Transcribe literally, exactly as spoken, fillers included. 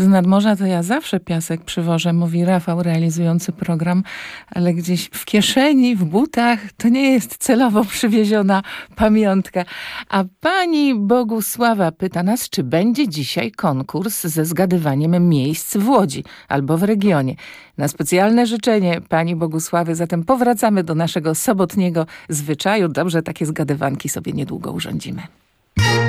nadmorza to ja zawsze piasek przywożę, mówi Rafał realizujący program, ale gdzieś w kieszeni, w butach to nie jest celowo przywieziona pamiątka. A pani Bogusława pyta nas, czy będzie dzisiaj konkurs ze zgadywaniem miejsc w Łodzi albo w regionie. Na specjalne życzenie pani Bogusławy zatem powracamy do naszego sobotniego zwyczaju. Dobrze, takie zgadywanki sobie niedługo urządzimy.